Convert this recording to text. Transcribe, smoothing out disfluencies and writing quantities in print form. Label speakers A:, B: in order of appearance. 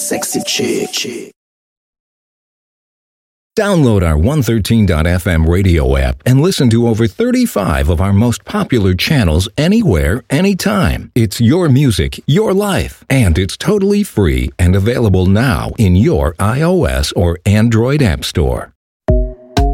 A: sexy chick.
B: Download our 113.fm radio app and listen to over 35 of our most popular channels anywhere, anytime. It's your music, your life, and it's totally free and available now in your iOS or Android app store.